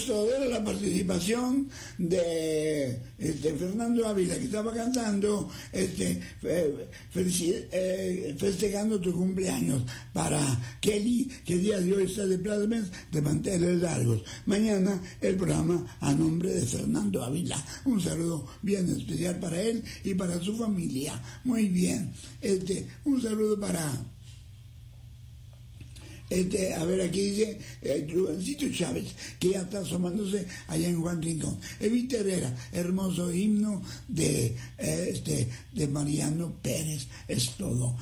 es todo, era la participación de Fernando Ávila, que estaba cantando, festejando tu cumpleaños. Para Kelly, que el día de hoy está de plasmas de manteles largos. Mañana el programa a nombre de Fernando Ávila. Un saludo bien especial para él y para su familia. Muy bien. Un saludo para... a ver, aquí dice Rubensito Chávez, que ya está asomándose allá en Juan Rincón. Evita Herrera, hermoso himno de Mariano Pérez, es todo.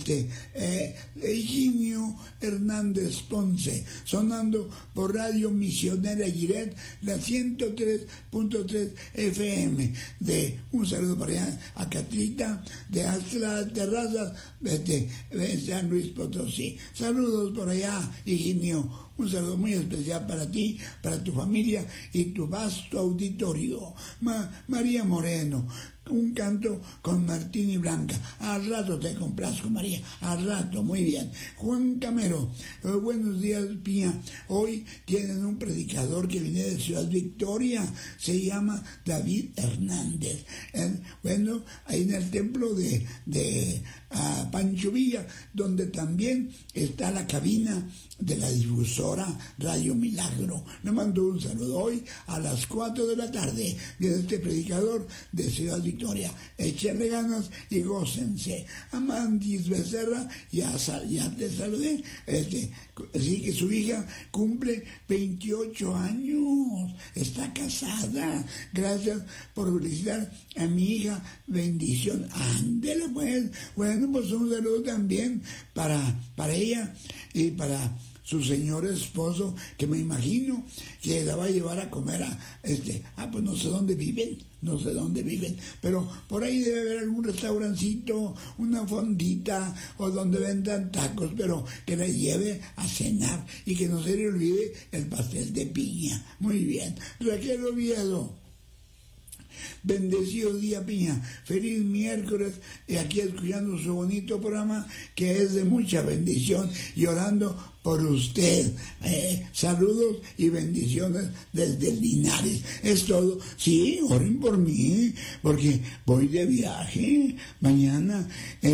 Eugenio Hernández Ponce, sonando por Radio Misionera Giret, la 103.3 FM. Un saludo para allá a Catrita, de Astla Terrazas, de San Luis Potosí. Saludos por allá, Higinio, un saludo muy especial para ti, para tu familia y tu vasto auditorio. María Moreno, un canto con Martín y Blanca. Al rato te complazco, María, al rato, muy bien. Juan Camero, buenos días, Pía. Hoy tienen un predicador que viene de Ciudad Victoria, se llama David Hernández. Bueno, ahí en el templo de Pancho Villa, donde también está la cabina de la difusora Radio Milagro. Le mando un saludo hoy a las 4 de la tarde. Viene este predicador de Ciudad Victoria. Échenle ganas y gócense. Amandis Becerra, ya te saludé. Así que su hija cumple 28 años. Está casada. Gracias por felicitar a mi hija. Bendición. Ándele pues. Bueno, pues un saludo también para ella y para su señor esposo, que me imagino que la va a llevar a comer pues no sé dónde viven, pero por ahí debe haber algún restaurancito, una fondita, o donde vendan tacos, pero que la lleve a cenar y que no se le olvide el pastel de piña. Muy bien. Raquel Oviedo, bendecido día, Piña, feliz miércoles, y aquí escuchando su bonito programa que es de mucha bendición y orando por usted. Saludos y bendiciones desde Linares. Es todo. Sí, oren por mí, porque voy de viaje mañana,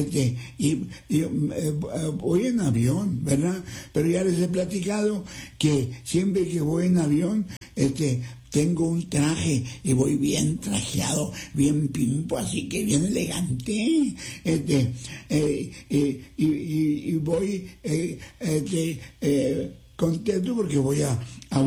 voy en avión, ¿verdad? Pero ya les he platicado que siempre que voy en avión, tengo un traje y voy bien trajeado, bien pimpo, así que bien elegante, y voy contento porque voy a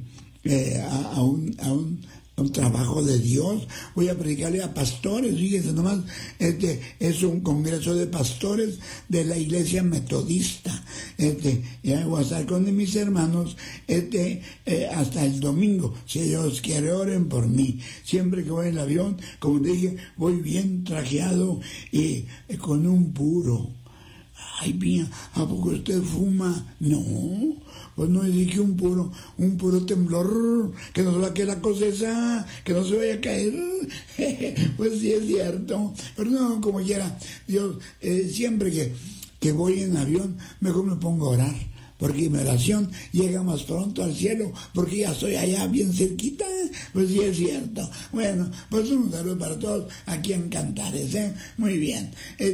un trabajo de Dios. Voy a predicarle a pastores, fíjense nomás, es un congreso de pastores de la iglesia metodista, ya voy a estar con mis hermanos, hasta el domingo. Si Dios quiere, oren por mí. Siempre que voy en el avión, como dije, voy bien trajeado y con un puro. Ay, Pía, ¿a poco usted fuma? No, pues no es que un puro temblor, que no se va a caer la cosa esa, que no se vaya a caer. Pues sí es cierto, pero no, como quiera, Dios, siempre que voy en avión, mejor me pongo a orar, porque mi oración llega más pronto al cielo, porque ya estoy allá bien cerquita. Pues sí es cierto. Bueno, pues un saludo para todos aquí en Cantares, muy bien.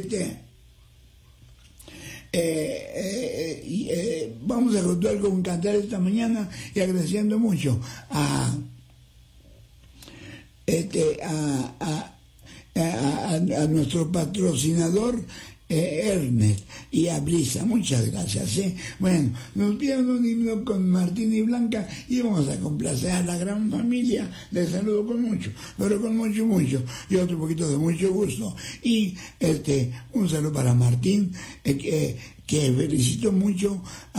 Vamos a continuar con cantar esta mañana y agradeciendo mucho a nuestro patrocinador Ernest y a Brisa. Muchas gracias. Bueno, nos pidieron un himno con Martín y Blanca y vamos a complacer a la gran familia. Les saludo con mucho, pero con mucho y otro poquito de mucho gusto. Y un saludo para Martín, que felicito mucho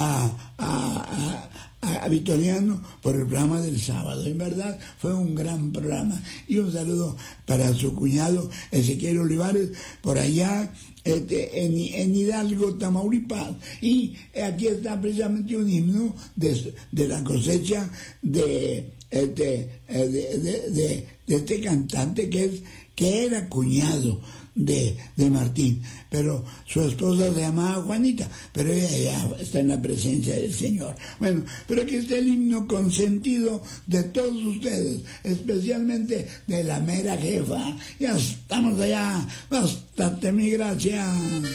a Vitoriano por el programa del sábado. En verdad fue un gran programa. Y un saludo para su cuñado Ezequiel Olivares por allá en Hidalgo, Tamaulipas. Y aquí está precisamente un himno de la cosecha de este cantante que era cuñado de Martín, pero su esposa se llamaba Juanita, pero ella ya está en la presencia del Señor. Bueno, pero aquí está el himno consentido de todos ustedes, especialmente de la mera jefa. Ya estamos allá, bástate mi gracia.